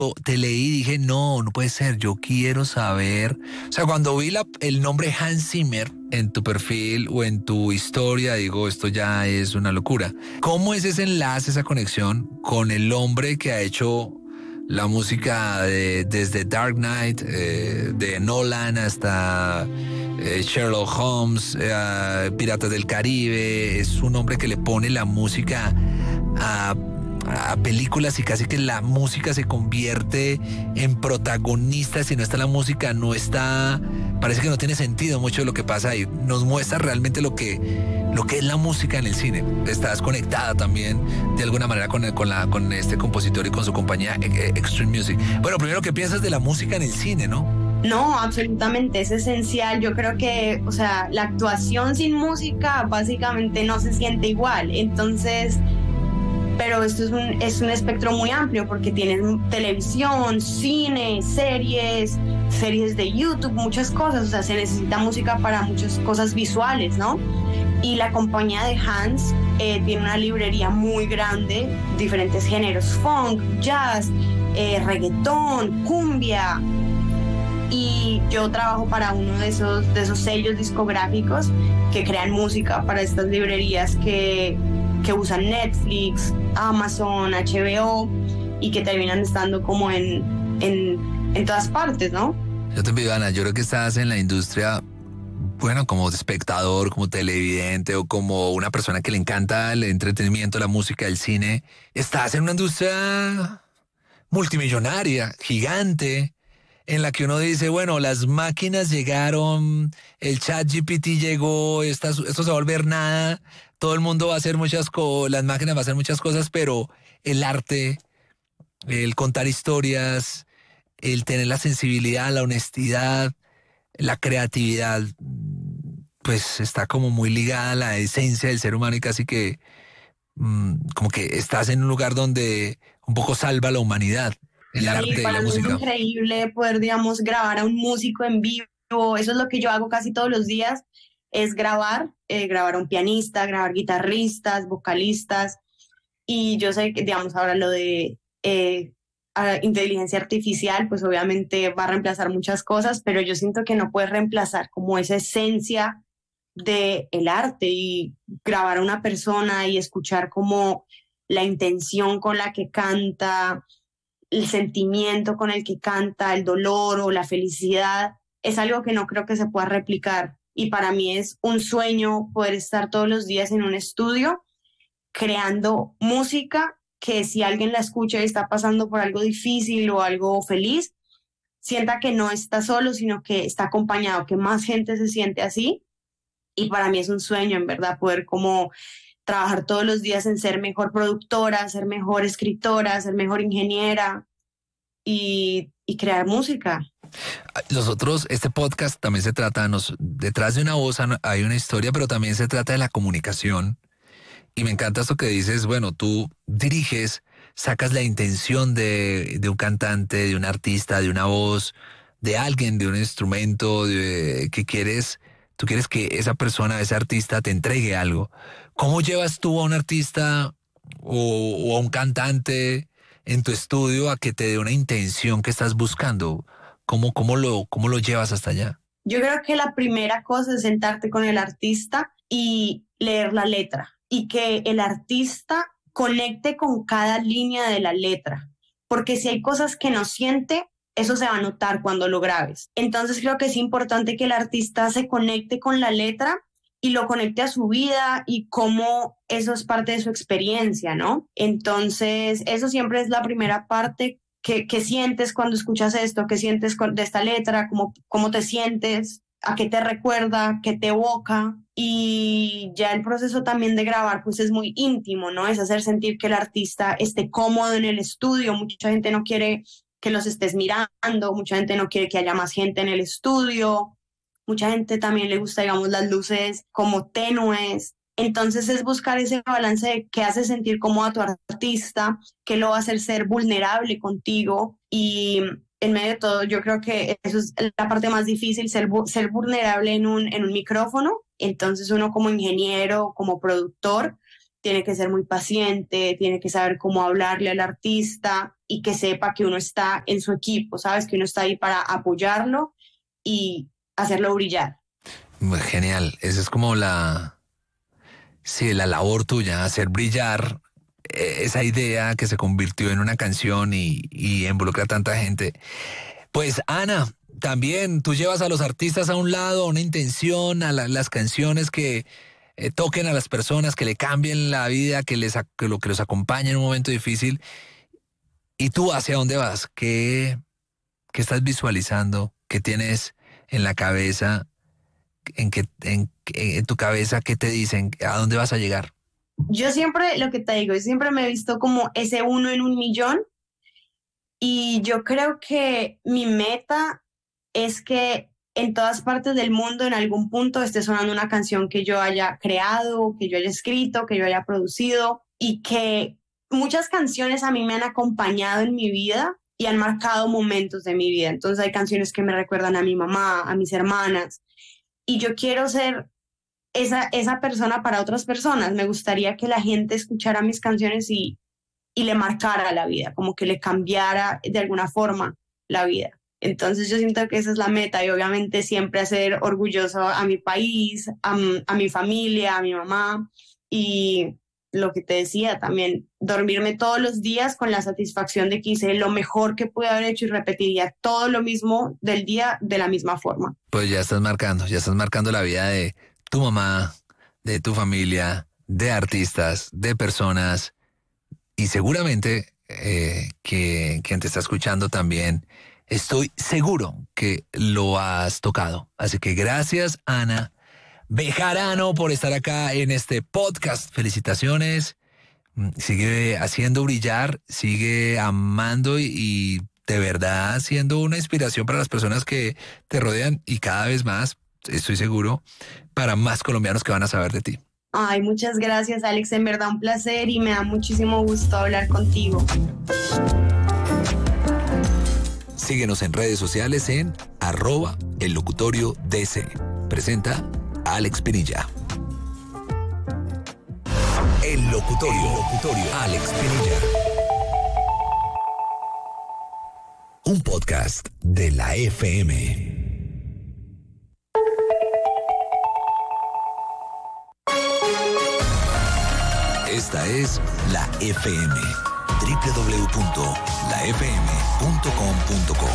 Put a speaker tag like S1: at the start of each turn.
S1: te leí y dije, no, no puede ser, yo quiero saber. O sea, cuando vi el nombre Hans Zimmer en tu perfil o en tu historia, digo, esto ya es una locura. ¿Cómo es ese enlace, esa conexión con el hombre que ha hecho la música desde Dark Knight, de Nolan hasta Sherlock Holmes, Piratas del Caribe? Es un hombre que le pone la música a películas y casi que la música se convierte en protagonista. Si no está la música, no está, parece que no tiene sentido mucho de lo que pasa ahí. Nos muestra realmente lo que es la música en el cine. Estás conectada también de alguna manera con este compositor y con su compañía Extreme Music. Bueno, primero, ¿qué piensas de la música en el cine, no?
S2: No, absolutamente, es esencial. Yo creo que, o sea, la actuación sin música básicamente no se siente igual. Entonces, pero esto es un espectro muy amplio porque tienes televisión, cine, series de YouTube, muchas cosas. O sea, se necesita música para muchas cosas visuales, ¿no? Y la compañía de Hans tiene una librería muy grande, diferentes géneros, funk, jazz, reggaetón, cumbia. Y yo trabajo para uno de esos sellos discográficos que crean música para estas librerías que usan Netflix, Amazon, HBO y que terminan estando como en todas partes, ¿no?
S1: Yo te pido, Ana, yo creo que estás en la industria, bueno, como espectador, como televidente o como una persona que le encanta el entretenimiento, la música, el cine. Estás en una industria multimillonaria, gigante, en la que uno dice, bueno, las máquinas llegaron, el ChatGPT llegó, esto se va a volver nada, todo el mundo va a hacer muchas cosas, las máquinas van a hacer muchas cosas, pero el arte, el contar historias, el tener la sensibilidad, la honestidad, la creatividad, pues está como muy ligada a la esencia del ser humano y casi que como que estás en un lugar donde un poco salva la humanidad. El arte y la música.
S2: Es increíble poder, digamos, grabar a un músico en vivo. Eso es lo que yo hago casi todos los días, es grabar a un pianista, grabar guitarristas, vocalistas. Y yo sé que, digamos, ahora lo de inteligencia artificial, pues obviamente va a reemplazar muchas cosas, pero yo siento que no puede reemplazar como esa esencia del arte y grabar a una persona y escuchar como la intención con la que canta, el sentimiento con el que canta, el dolor o la felicidad, es algo que no creo que se pueda replicar. Y para mí es un sueño poder estar todos los días en un estudio creando música que si alguien la escucha y está pasando por algo difícil o algo feliz, sienta que no está solo, sino que está acompañado, que más gente se siente así. Y para mí es un sueño, en verdad, poder como trabajar todos los días en ser mejor productora, ser mejor escritora, ser mejor ingeniera y crear música.
S1: Nosotros, este podcast también se trata, detrás de una voz hay una historia, pero también se trata de la comunicación. Y me encanta esto que dices, bueno, tú diriges, sacas la intención de un cantante, de un artista, de una voz, de alguien, de un instrumento, tú quieres que esa persona, ese artista te entregue algo. ¿Cómo llevas tú a un artista o a un cantante en tu estudio a que te dé una intención que estás buscando? ¿Cómo lo llevas hasta allá?
S2: Yo creo que la primera cosa es sentarte con el artista y leer la letra y que el artista conecte con cada línea de la letra, porque si hay cosas que no siente, eso se va a notar cuando lo grabes. Entonces creo que es importante que el artista se conecte con la letra y lo conecte a su vida y cómo eso es parte de su experiencia, ¿no? Entonces eso siempre es la primera parte. ¿Qué sientes cuando escuchas esto? ¿Qué sientes de esta letra? ¿Cómo te sientes? ¿A qué te recuerda? ¿Qué te evoca? Y ya el proceso también de grabar pues es muy íntimo, ¿no? Es hacer sentir que el artista esté cómodo en el estudio. Mucha gente no quiere que los estés mirando, mucha gente no quiere que haya más gente en el estudio, mucha gente también le gusta, digamos, las luces como tenues. Entonces es buscar ese balance de qué hace sentir cómodo a tu artista, qué lo va a hacer ser vulnerable contigo y en medio de todo yo creo que eso es la parte más difícil, ser vulnerable en un micrófono. Entonces uno como ingeniero, como productor, tiene que ser muy paciente, tiene que saber cómo hablarle al artista y que sepa que uno está en su equipo, ¿sabes? Que uno está ahí para apoyarlo y hacerlo brillar.
S1: Genial, esa es como sí, la labor tuya, hacer brillar esa idea que se convirtió en una canción y involucra a tanta gente. Pues Ana, también tú llevas a los artistas a un lado, a una intención, a las canciones que toquen a las personas, que le cambien la vida, que los acompañe en un momento difícil. ¿Y tú hacia dónde vas? ¿Qué estás visualizando? ¿Qué tienes en la cabeza? En tu cabeza, ¿qué te dicen? ¿A dónde vas a llegar?
S2: Yo siempre, lo que te digo, yo siempre me he visto como ese 1 en 1.000.000 y yo creo que mi meta es que en todas partes del mundo en algún punto esté sonando una canción que yo haya creado, que yo haya escrito, que yo haya producido y que muchas canciones a mí me han acompañado en mi vida y han marcado momentos de mi vida. Entonces hay canciones que me recuerdan a mi mamá, a mis hermanas y yo quiero ser esa persona para otras personas. Me gustaría que la gente escuchara mis canciones y le marcara la vida, como que le cambiara de alguna forma la vida. Entonces yo siento que esa es la meta y obviamente siempre hacer orgulloso a mi país, a mi familia, a mi mamá y lo que te decía también, dormirme todos los días con la satisfacción de que hice lo mejor que pude haber hecho y repetiría todo lo mismo del día de la misma forma.
S1: Pues ya estás marcando la vida de tu mamá, de tu familia, de artistas, de personas y seguramente quien te está escuchando también, estoy seguro que lo has tocado. Así que gracias, Ana Bejarano, por estar acá en este podcast. Felicitaciones. Sigue haciendo brillar, sigue amando y de verdad siendo una inspiración para las personas que te rodean y cada vez más, estoy seguro, para más colombianos que van a saber de ti.
S2: Ay, muchas gracias, Alex. En verdad un placer y me da muchísimo gusto hablar contigo.
S1: Síguenos en redes sociales en @ellocutoriodc. Presenta Alex Pinilla. El Locutorio. Alex Pinilla. Un podcast de la FM. Esta es la FM. www.lafm.com.co